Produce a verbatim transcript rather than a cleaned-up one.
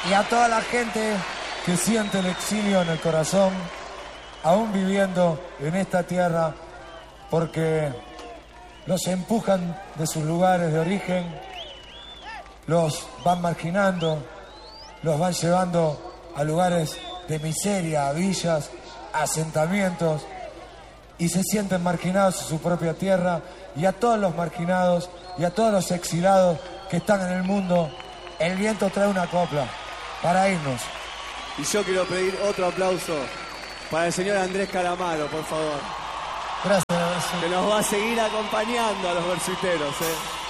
y a toda la gente que siente el exilio en el corazón, aún viviendo en esta tierra, porque los empujan de sus lugares de origen, los van marginando, los van llevando a lugares de miseria, a villas, a asentamientos, y se sienten marginados en su propia tierra. Y a todos los marginados y a todos los exilados que están en el mundo, el viento trae una copla para irnos. Y yo quiero pedir otro aplauso para el señor Andrés Calamaro, por favor. Gracias, Versu. Que nos va a seguir acompañando a los versuiteros, ¿eh?